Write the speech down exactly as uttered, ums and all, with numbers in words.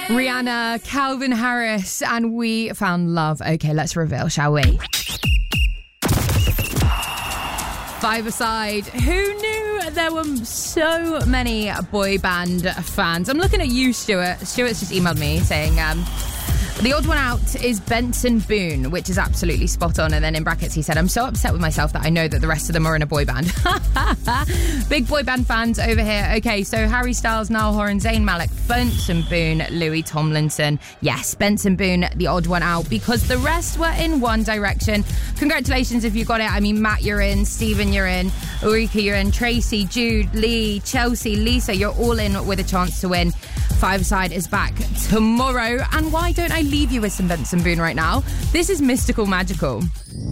Rihanna, Calvin Harris, and We Found Love. Okay, let's reveal, shall we? Five-a-side. Who knew there were so many boy band fans? I'm looking at you, Stuart. Stuart's just emailed me saying... Um, The odd one out is Benson Boone, which is absolutely spot on. And then in brackets he said, I'm so upset with myself that I know that the rest of them are in a boy band. Big boy band fans over here. Okay, so Harry Styles, Niall Horan, Zayn Malik, Benson Boone, Louis Tomlinson. Yes, Benson Boone, the odd one out, because the rest were in One Direction. Congratulations if you got it. I mean, Matt, you're in. Stephen, you're in. Ulrika, you're in. Tracy, Jude, Lee, Chelsea, Lisa, you're all in with a chance to win. Five-a-side is back tomorrow. And why don't I leave you with some Benson Boone right now? This is Mystical Magical.